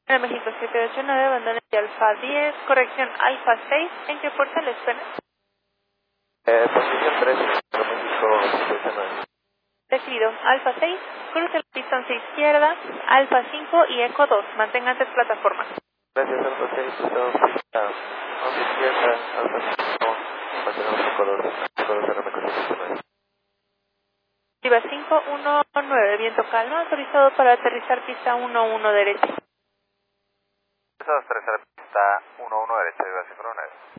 En México 789, abandone de Alfa 10, corrección Alfa 6, ¿en qué puerta le espera? Posición 3, México 789. Recibido, Alfa 6, cruce la distancia izquierda, Alfa 5 y Eco 2, mantengan tres plataformas. Gracias, Alfa 6, estamos a izquierda, Alfa 5, mantenemos Eco 2, Eco 2 RMQ 789. Viva 519, viento calmo, autorizado para aterrizar pista 11 derecha. Piso 2, 3, pista 11 derecha, Viva 519.